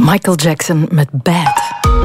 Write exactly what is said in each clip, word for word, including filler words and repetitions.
Michael Jackson met Bad.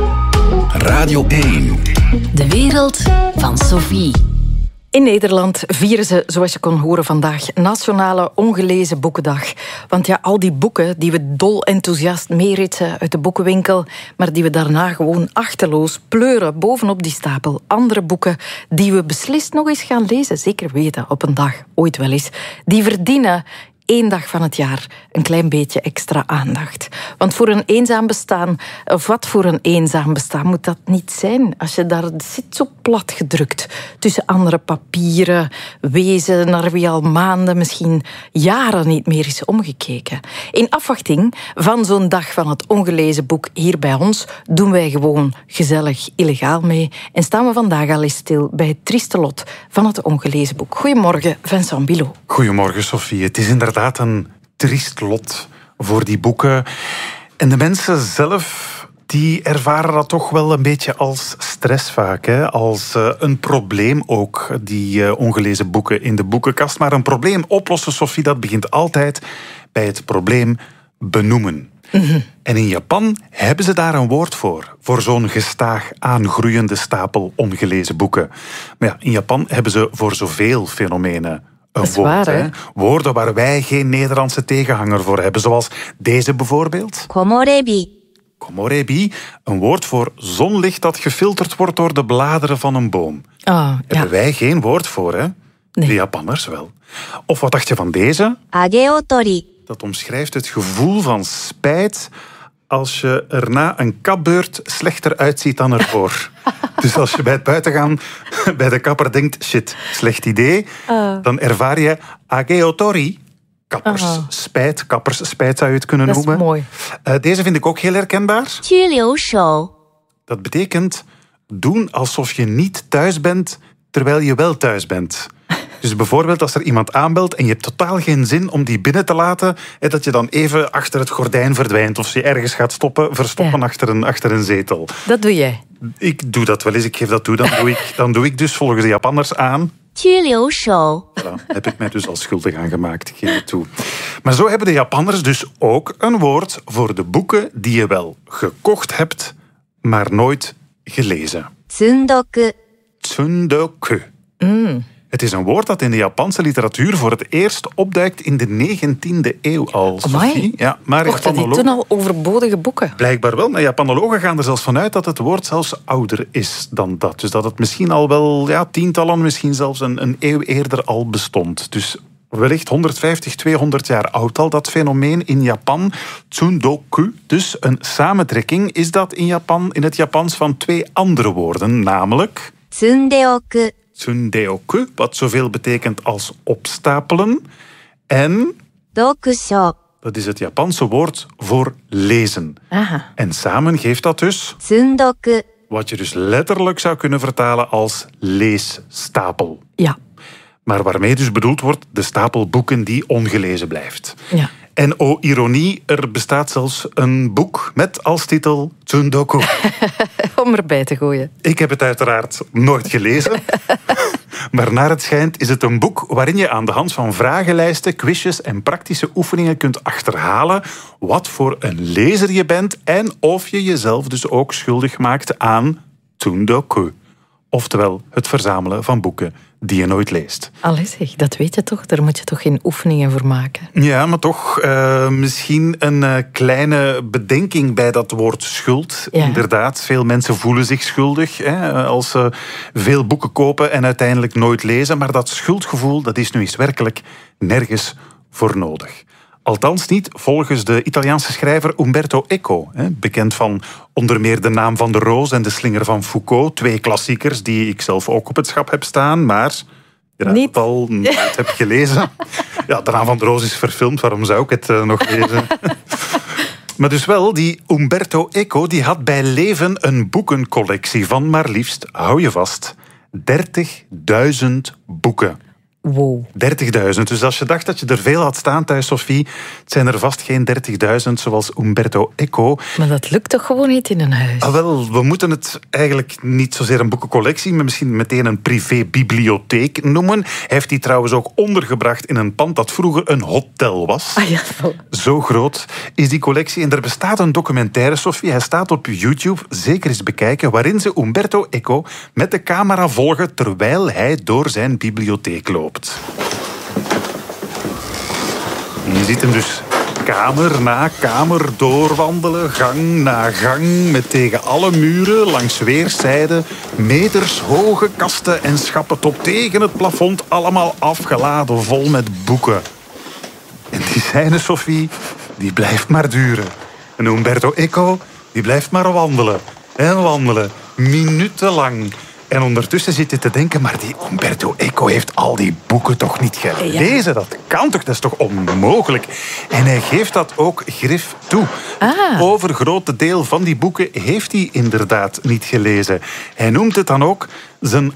Radio één. De wereld van Sophie. In Nederland vieren ze, zoals je kon horen vandaag, Nationale Ongelezen Boekendag. Want ja, al die boeken die we dol enthousiast meeritsen uit de boekenwinkel, maar die we daarna gewoon achteloos pleuren bovenop die stapel. Andere boeken die we beslist nog eens gaan lezen, zeker weten, op een dag, ooit wel eens, die verdienen één dag van het jaar een klein beetje extra aandacht. Want voor een eenzaam bestaan, of wat voor een eenzaam bestaan, moet dat niet zijn. Als je daar zit zo plat gedrukt tussen andere papieren, wezen naar wie al maanden, misschien jaren niet meer is omgekeken. In afwachting van zo'n dag van het ongelezen boek hier bij ons, doen wij gewoon gezellig illegaal mee en staan we vandaag al eens stil bij het trieste lot van het ongelezen boek. Goedemorgen, Vincent Bilot. Goedemorgen, Sophie. Het is inderdaad een triest lot voor die boeken. En de mensen zelf, die ervaren dat toch wel een beetje als stress vaak. Hè? Als uh, een probleem ook, die uh, ongelezen boeken in de boekenkast. Maar een probleem oplossen, Sophie, dat begint altijd bij het probleem benoemen. Mm-hmm. En in Japan hebben ze daar een woord voor. Voor zo'n gestaag aangroeiende stapel ongelezen boeken. Maar ja, in Japan hebben ze voor zoveel fenomenen een woord, waar, hè? Hè? Woorden waar wij geen Nederlandse tegenhanger voor hebben. Zoals deze bijvoorbeeld. Komorebi. Komorebi, een woord voor zonlicht dat gefilterd wordt door de bladeren van een boom. Oh, Daar ja. hebben wij geen woord voor, hè? Nee. De Japanners wel. Of wat dacht je van deze? Ageotori. Dat omschrijft het gevoel van spijt als je er na een kapbeurt slechter uitziet dan ervoor. Dus als je bij het buitengaan bij de kapper denkt, shit, slecht idee, Uh. dan ervaar je ageotori, kappers Uh. spijt, kappers spijt zou je het kunnen Dat is noemen. mooi. Uh, deze vind ik ook heel herkenbaar. Chuliushou. Dat betekent doen alsof je niet thuis bent, terwijl je wel thuis bent. Dus bijvoorbeeld als er iemand aanbelt en je hebt totaal geen zin om die binnen te laten, dat je dan even achter het gordijn verdwijnt of je ergens gaat stoppen, verstoppen Ja. achter, een, achter een zetel. Dat doe jij. Ik doe dat wel eens, ik geef dat toe. Dan doe ik, dan doe ik dus volgens de Japanners aan. Chuliushou. Voilà, heb ik mij dus al schuldig aan gemaakt, ik geef het toe. Maar zo hebben de Japanners dus ook een woord voor de boeken die je wel gekocht hebt, maar nooit gelezen. Tsundoku. Tsundoku. Mm. Het is een woord dat in de Japanse literatuur voor het eerst opduikt in de negentiende eeuw al. Amai. Sophie. Ja, maar Kochten die Japanologen- toen al overbodige boeken? Blijkbaar wel, maar Japanologen gaan er zelfs vanuit dat het woord zelfs ouder is dan dat. Dus dat het misschien al wel ja, tientallen, misschien zelfs een, een eeuw eerder al bestond. Dus wellicht honderdvijftig, tweehonderd jaar oud al, dat fenomeen in Japan. Tsundoku, dus een samentrekking, is dat in Japan in het Japans van twee andere woorden, namelijk Tsundeoku. tsundeoku, wat zoveel betekent als opstapelen, en Dokusho. dat is het Japanse woord voor lezen. Aha. En samen geeft dat dus Tsundoku. wat je dus letterlijk zou kunnen vertalen als leesstapel. Ja. Maar waarmee dus bedoeld wordt de stapel boeken die ongelezen blijft. Ja. En oh ironie, er bestaat zelfs een boek met als titel Tsundoku. Om erbij te gooien. Ik heb het uiteraard nooit gelezen. Maar naar het schijnt is het een boek waarin je aan de hand van vragenlijsten, quizjes en praktische oefeningen kunt achterhalen wat voor een lezer je bent en of je jezelf dus ook schuldig maakt aan Tsundoku. Oftewel het verzamelen van boeken die je nooit leest. Allee zeg, dat weet je toch? Daar moet je toch geen oefeningen voor maken? Ja, maar toch uh, misschien een uh, kleine bedenking bij dat woord schuld. Ja. Inderdaad, veel mensen voelen zich schuldig hè, als ze veel boeken kopen en uiteindelijk nooit lezen. Maar dat schuldgevoel, dat is nu eens werkelijk nergens voor nodig. Althans niet volgens de Italiaanse schrijver Umberto Eco. Bekend van onder meer De Naam van de Roos en De Slinger van Foucault. Twee klassiekers die ik zelf ook op het schap heb staan, maar je raadt Niet. het al, nooit heb gelezen. Ja, De Naam van de Roos is verfilmd, waarom zou ik het uh, nog lezen? Maar dus wel, die Umberto Eco die had bij leven een boekencollectie van maar liefst, hou je vast, dertigduizend boeken. Wow. dertigduizend. Dus als je dacht dat je er veel had staan thuis, Sophie, het zijn er vast geen dertigduizend zoals Umberto Eco. Maar dat lukt toch gewoon niet in een huis? Ah, wel, we moeten het eigenlijk niet zozeer een boekencollectie, maar misschien meteen een privébibliotheek noemen. Hij heeft die trouwens ook ondergebracht in een pand dat vroeger een hotel was. Ah ja, wel. Zo groot is die collectie. En er bestaat een documentaire, Sophie, hij staat op YouTube, zeker eens bekijken, waarin ze Umberto Eco met de camera volgen terwijl hij door zijn bibliotheek loopt. Je ziet hem dus kamer na kamer doorwandelen, gang na gang, met tegen alle muren langs weerszijden metershoge kasten en schappen tot tegen het plafond, allemaal afgeladen, vol met boeken. En die zijne, Sophie, die blijft maar duren. En Umberto Eco, die blijft maar wandelen en wandelen, minutenlang. En ondertussen zit je te denken, maar die Umberto Eco heeft al die boeken toch niet gelezen? Ja. Dat kan toch? Dat is toch onmogelijk? En hij geeft dat ook grif toe. Ah. Overgrote deel van die boeken heeft hij inderdaad niet gelezen. Hij noemt het dan ook zijn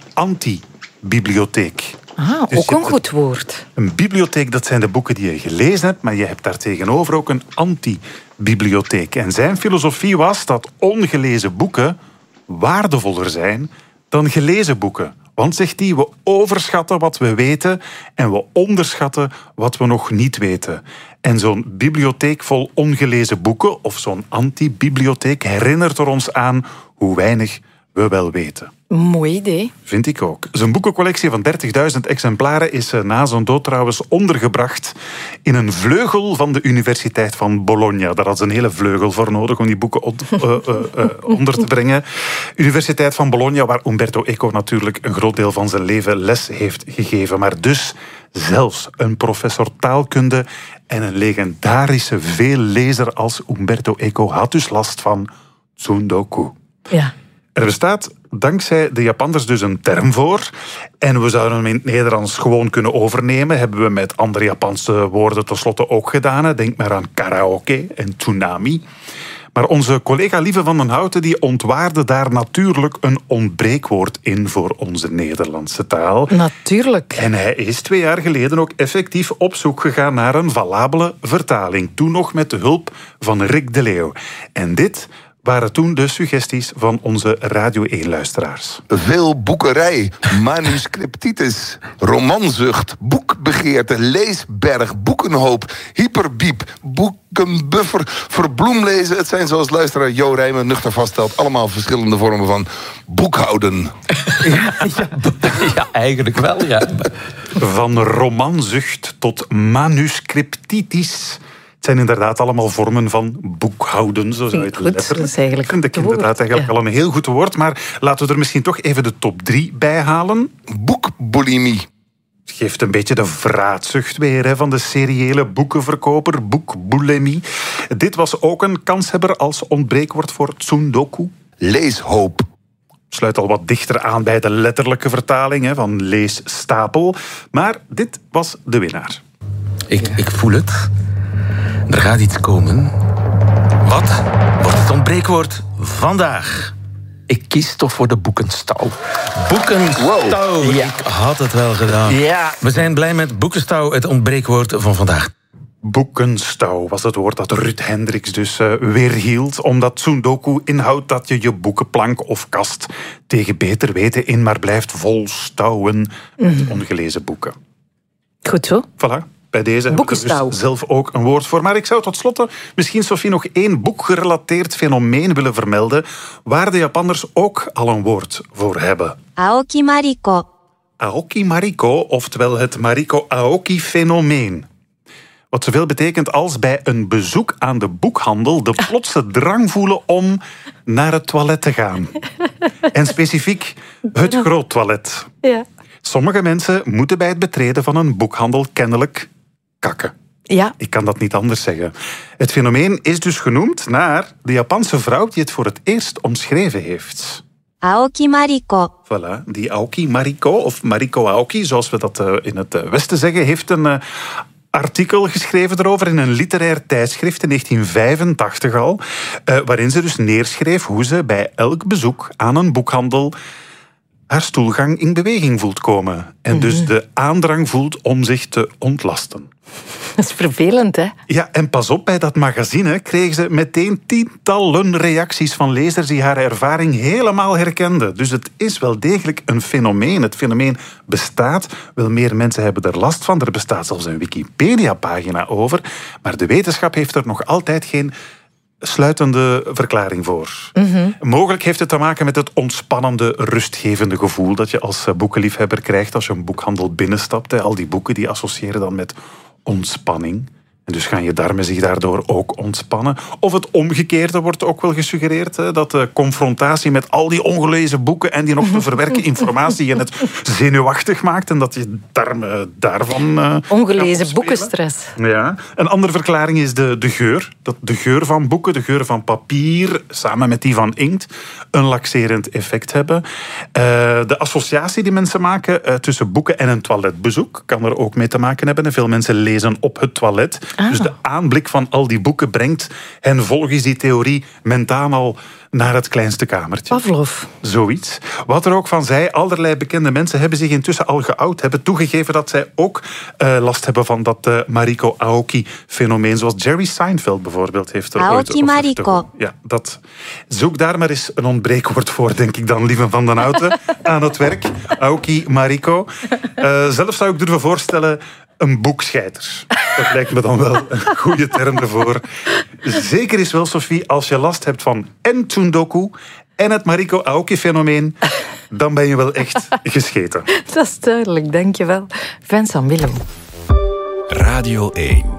anti-bibliotheek. Ah, Dus ook je een hebt goed woord. Een bibliotheek, dat zijn de boeken die je gelezen hebt, maar je hebt daar tegenover ook een anti-bibliotheek. En zijn filosofie was dat ongelezen boeken waardevoller zijn dan gelezen boeken. Want, zegt hij, we overschatten wat we weten en we onderschatten wat we nog niet weten. En zo'n bibliotheek vol ongelezen boeken, of zo'n anti-bibliotheek, herinnert er ons aan hoe weinig we wel weten. Mooi idee. Vind ik ook. Zijn boekencollectie van dertigduizend exemplaren is na zijn dood trouwens ondergebracht in een vleugel van de Universiteit van Bologna. Daar had ze een hele vleugel voor nodig om die boeken on- uh, uh, uh, onder te brengen. Universiteit van Bologna, waar Umberto Eco natuurlijk een groot deel van zijn leven les heeft gegeven. Maar dus zelfs een professor taalkunde en een legendarische veellezer als Umberto Eco had dus last van tsundoku. Ja. Er bestaat dankzij de Japanners dus een term voor. En we zouden hem in het Nederlands gewoon kunnen overnemen. Hebben we met andere Japanse woorden tenslotte ook gedaan. Denk maar aan karaoke en tsunami. Maar onze collega Lieve van den Houten die ontwaarde daar natuurlijk een ontbreekwoord in voor onze Nederlandse taal. Natuurlijk. En hij is twee jaar geleden ook effectief op zoek gegaan naar een valabele vertaling. Toen nog met de hulp van Rick de Leeuw. En dit waren toen de suggesties van onze Radio één-luisteraars. Veel boekerij, manuscriptitis, romanzucht, boekbegeerte, leesberg, boekenhoop, hyperbiep, boekenbuffer, verbloemlezen. Het zijn, zoals luisteraar Jo Rijmen nuchter vaststelt, allemaal verschillende vormen van boekhouden. Ja, ja, ja, eigenlijk wel, ja. Van romanzucht tot manuscriptitis. Het zijn inderdaad allemaal vormen van boekhouden, zo zou je het Goed, letterlijk. dat is eigenlijk vind ik het inderdaad woord, eigenlijk ja. al een heel goed woord. Maar laten we er misschien toch even de top drie bij halen. Boekbulimie. Het geeft een beetje de vraatzucht weer hè, van de seriële boekenverkoper, boekbulimie. Dit was ook een kanshebber als ontbreekwoord voor tsundoku. Leeshoop. Sluit al wat dichter aan bij de letterlijke vertaling hè, van leesstapel. Maar dit was de winnaar. Ik, ik voel het. Er gaat iets komen. Wat wordt het ontbreekwoord vandaag? Ik kies toch voor de boekenstouw. Boekenstouw. Wow. Ja. Ik had het wel gedaan. Ja. We zijn blij met boekenstouw, het ontbreekwoord van vandaag. Boekenstouw was het woord dat Ruud Hendricks dus uh, weerhield. Omdat tsundoku inhoudt dat je je boekenplank of kast tegen beter weten in maar blijft volstouwen met mm. ongelezen boeken. Goed zo. Voilà. Bij deze hebben we er dus zelf ook een woord voor. Maar ik zou tot slotte misschien, Sophie, nog één boekgerelateerd fenomeen willen vermelden waar de Japanners ook al een woord voor hebben. Aoki Mariko. Aoki Mariko, oftewel het Mariko-Aoki-fenomeen. Wat zoveel betekent als bij een bezoek aan de boekhandel de plotse drang voelen om naar het toilet te gaan. En specifiek het groottoilet. Ja. Sommige mensen moeten bij het betreden van een boekhandel kennelijk kakken. Ja. Ik kan dat niet anders zeggen. Het fenomeen is dus genoemd naar de Japanse vrouw die het voor het eerst omschreven heeft. Aoki Mariko. Voilà, die Aoki Mariko, of Mariko Aoki, zoals we dat uh, in het uh, Westen zeggen, heeft een uh, artikel geschreven erover in een literair tijdschrift in negentien vijfentachtig al, uh, waarin ze dus neerschreef hoe ze bij elk bezoek aan een boekhandel haar stoelgang in beweging voelt komen. En dus de aandrang voelt om zich te ontlasten. Dat is vervelend, hè? Ja, en pas op, bij dat magazine kreeg ze meteen tientallen reacties van lezers die haar ervaring helemaal herkenden. Dus het is wel degelijk een fenomeen. Het fenomeen bestaat. Wel meer mensen hebben er last van. Er bestaat zelfs een Wikipedia-pagina over. Maar de wetenschap heeft er nog altijd geen sluitende verklaring voor. Mm-hmm. Mogelijk heeft het te maken met het ontspannende, rustgevende gevoel dat je als boekenliefhebber krijgt als je een boekhandel binnenstapt. Al die boeken die associëren dan met ontspanning. En dus gaan je darmen zich daardoor ook ontspannen. Of het omgekeerde wordt ook wel gesuggereerd. Hè, dat de confrontatie met al die ongelezen boeken en die nog te verwerken informatie en het zenuwachtig maakt. En dat je darmen daarvan... Uh, ongelezen boekenstress. Ja. Een andere verklaring is de, de geur. Dat de geur van boeken, de geur van papier, samen met die van inkt, een laxerend effect hebben. Uh, de associatie die mensen maken uh, tussen boeken en een toiletbezoek kan er ook mee te maken hebben. En veel mensen lezen op het toilet. Ah. Dus de aanblik van al die boeken brengt hen volgens die theorie mentaal al naar het kleinste kamertje. Pavlov. Zoiets. Wat er ook van zij, allerlei bekende mensen hebben zich intussen al geout, hebben toegegeven dat zij ook uh, last hebben van dat uh, Mariko Aoki-fenomeen, zoals Jerry Seinfeld bijvoorbeeld heeft er Aoki ooit over Mariko. Ja, dat. Zoek daar maar eens een ontbreekwoord voor, denk ik dan, lieve Van den Houten, aan het werk. Aoki Mariko. Uh, zelf zou ik durven voorstellen een boekscheiter. Dat lijkt me dan wel een goede term ervoor. Zeker is wel, Sophie, als je last hebt van en Tsundoku en het Mariko Aoki-fenomeen, dan ben je wel echt gescheten. Dat is duidelijk, dankjewel. Vincent Willem. Radio één.